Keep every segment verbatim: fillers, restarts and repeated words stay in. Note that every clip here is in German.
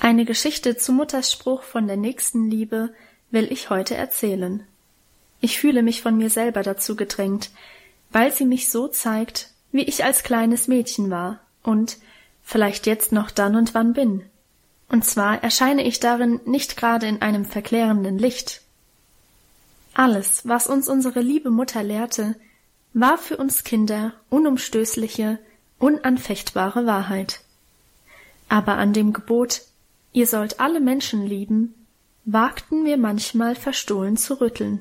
Eine Geschichte zu Mutters Spruch von der Nächstenliebe will ich heute erzählen. Ich fühle mich von mir selber dazu gedrängt, weil sie mich so zeigt, wie ich als kleines Mädchen war und vielleicht jetzt noch dann und wann bin. Und zwar erscheine ich darin nicht gerade in einem verklärenden Licht. Alles, was uns unsere liebe Mutter lehrte, war für uns Kinder unumstößliche, unanfechtbare Wahrheit. Aber an dem Gebot, ihr sollt alle Menschen lieben, wagten wir manchmal verstohlen zu rütteln.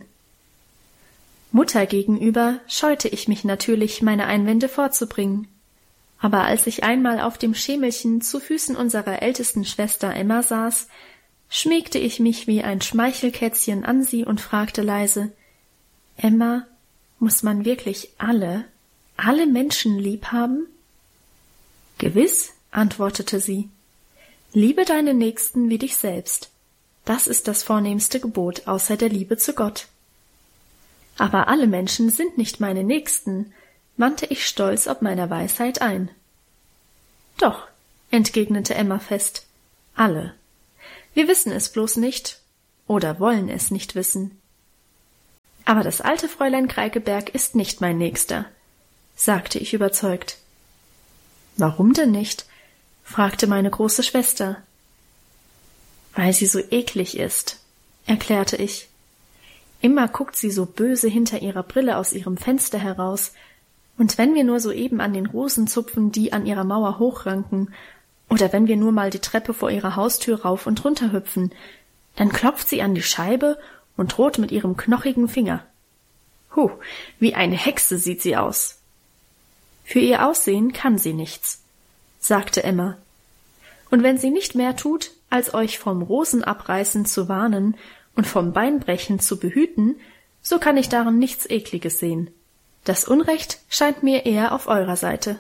Mutter gegenüber scheute ich mich natürlich, meine Einwände vorzubringen. Aber als ich einmal auf dem Schemelchen zu Füßen unserer ältesten Schwester Emma saß, schmiegte ich mich wie ein Schmeichelkätzchen an sie und fragte leise: »Emma, muss man wirklich alle, alle Menschen lieb haben?« »Gewiss«, antwortete sie, »liebe deine Nächsten wie dich selbst. Das ist das vornehmste Gebot außer der Liebe zu Gott.« »Aber alle Menschen sind nicht meine Nächsten«, wandte ich stolz ob meiner Weisheit ein. »Doch«, entgegnete Emma fest, »alle. Wir wissen es bloß nicht oder wollen es nicht wissen.« »Aber das alte Fräulein Kreikeberg ist nicht mein Nächster«, sagte ich überzeugt. »Warum denn nicht?«, fragte meine große Schwester. »Weil sie so eklig ist«, erklärte ich. »Immer guckt sie so böse hinter ihrer Brille aus ihrem Fenster heraus, und wenn wir nur soeben an den Rosen zupfen, die an ihrer Mauer hochranken, oder wenn wir nur mal die Treppe vor ihrer Haustür rauf und runter hüpfen, dann klopft sie an die Scheibe und droht mit ihrem knochigen Finger. Huh, wie eine Hexe sieht sie aus.« »Für ihr Aussehen kann sie nichts«, sagte Emma. »Und wenn sie nicht mehr tut, als euch vom Rosenabreißen zu warnen und vom Beinbrechen zu behüten, so kann ich darin nichts Ekliges sehen. Das Unrecht scheint mir eher auf eurer Seite.«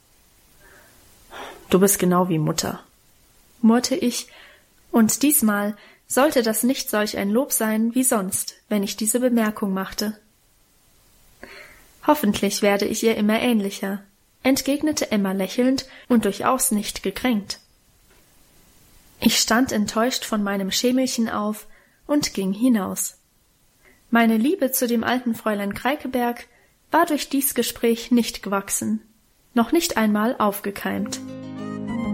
»Du bist genau wie Mutter«, murrte ich, und diesmal sollte das nicht solch ein Lob sein wie sonst, wenn ich diese Bemerkung machte. »Hoffentlich werde ich ihr immer ähnlicher«, entgegnete Emma lächelnd und durchaus nicht gekränkt. Ich stand enttäuscht von meinem Schemelchen auf und ging hinaus. Meine Liebe zu dem alten Fräulein Kreikeberg war durch dies Gespräch nicht gewachsen, noch nicht einmal aufgekeimt.